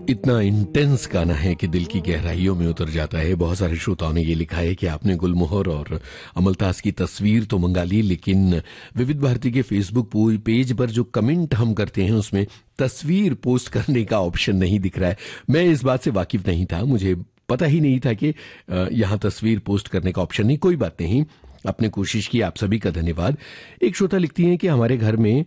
इतना इंटेंस गाना है कि दिल की गहराइयों में उतर जाता है। बहुत सारे श्रोताओं ने ये लिखा है कि आपने गुलमोहर और अमलतास की तस्वीर तो मंगा ली, लेकिन विविध भारती के फेसबुक पेज पर जो कमेंट हम करते हैं उसमें तस्वीर पोस्ट करने का ऑप्शन नहीं दिख रहा है। मैं इस बात से वाकिफ नहीं था, मुझे पता ही नहीं था कि यहाँ तस्वीर पोस्ट करने का ऑप्शन नहीं। कोई बात नहीं, आपने कोशिश की, आप सभी का धन्यवाद। एक श्रोता लिखती हैं कि हमारे घर में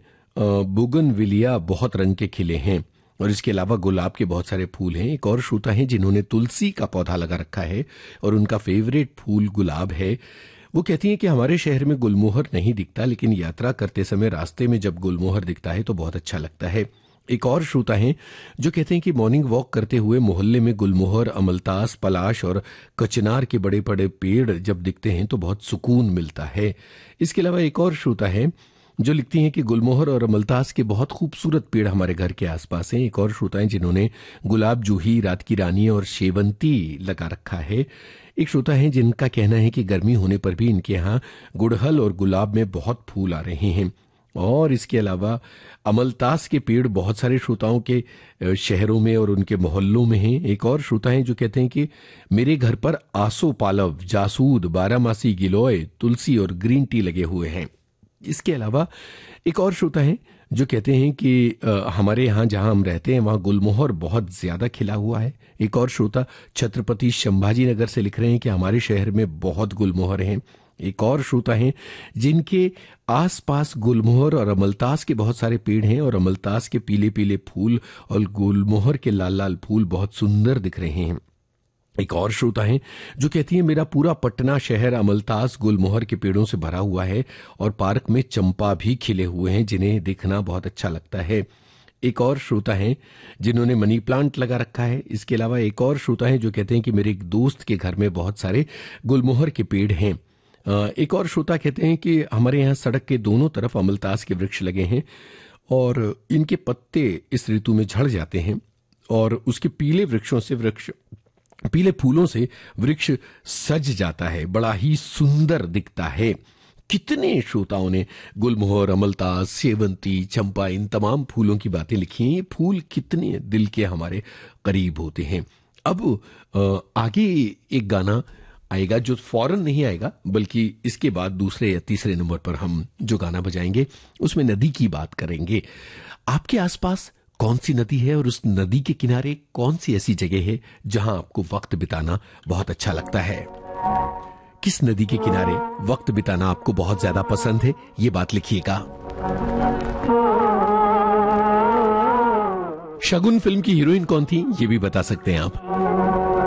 बोगनविलिया बहुत रंग के खिले हैं और इसके अलावा गुलाब के बहुत सारे फूल हैं। एक और श्रोता हैं जिन्होंने तुलसी का पौधा लगा रखा है और उनका फेवरेट फूल गुलाब है। वो कहती हैं कि हमारे शहर में गुलमोहर नहीं दिखता, लेकिन यात्रा करते समय रास्ते में जब गुलमोहर दिखता है तो बहुत अच्छा लगता है। एक और श्रोता हैं जो कहते हैं कि मॉर्निंग वॉक करते हुए मोहल्ले में गुलमोहर, अमलतास, पलाश और कचनार के बड़े बड़े पेड़ जब दिखते हैं तो बहुत सुकून मिलता है। इसके अलावा एक और श्रोता है जो लिखती हैं कि गुलमोहर और अमलतास के बहुत खूबसूरत पेड़ हमारे घर के आसपास हैं। एक और श्रोता हैं जिन्होंने गुलाब, जूही, रात की रानी और शेवंती लगा रखा है। एक श्रोता हैं जिनका कहना है कि गर्मी होने पर भी इनके यहाँ गुड़हल और गुलाब में बहुत फूल आ रहे हैं। और इसके अलावा अमलतास के पेड़ बहुत सारे श्रोताओं के शहरों में और उनके मोहल्लों में हैं। एक और श्रोता हैं जो कहते हैं कि मेरे घर पर आसो पालव, जासूद, बारामासी, गिलोय, तुलसी और ग्रीन टी लगे हुए हैं। इसके अलावा एक और श्रोता है जो कहते हैं कि हमारे यहाँ जहां हम रहते हैं वहां गुलमोहर बहुत ज्यादा खिला हुआ है। एक और श्रोता छत्रपति संभाजी नगर से लिख रहे हैं कि हमारे शहर में बहुत गुलमोहर हैं। एक और श्रोता हैं जिनके आसपास गुलमोहर और अमलतास के बहुत सारे पेड़ हैं और अमलतास के पीले पीले फूल और गुलमोहर के लाल लाल फूल बहुत सुंदर दिख रहे हैं। एक और श्रोता हैं जो कहती है मेरा पूरा पटना शहर अमलतास, गुलमोहर के पेड़ों से भरा हुआ है और पार्क में चंपा भी खिले हुए हैं जिन्हें देखना बहुत अच्छा लगता है। एक और श्रोता हैं जिन्होंने मनी प्लांट लगा रखा है। इसके अलावा एक और श्रोता हैं जो कहते हैं कि मेरे एक दोस्त के घर में बहुत सारे गुलमोहर के पेड़ हैं। एक और श्रोता कहते हैं कि हमारे यहाँ सड़क के दोनों तरफ अमलतास के वृक्ष लगे हैं और इनके पत्ते इस ऋतु में झड़ जाते हैं और उसके पीले फूलों से वृक्ष सज जाता है, बड़ा ही सुंदर दिखता है। कितने श्रोताओं ने गुलमोहर, अमलतास, सेवंती, चंपा, इन तमाम फूलों की बातें लिखी हैं। ये फूल कितने दिल के हमारे करीब होते हैं। अब आगे एक गाना आएगा जो फौरन नहीं आएगा, बल्कि इसके बाद दूसरे या तीसरे नंबर पर हम जो गाना बजाएंगे उसमें नदी की बात करेंगे। आपके आसपास कौन सी नदी है और उस नदी के किनारे कौन सी ऐसी जगह है जहां आपको वक्त बिताना बहुत अच्छा लगता है? किस नदी के किनारे वक्त बिताना आपको बहुत ज्यादा पसंद है, ये बात लिखिएगा। शगुन फिल्म की हीरोइन कौन थी, ये भी बता सकते हैं आप।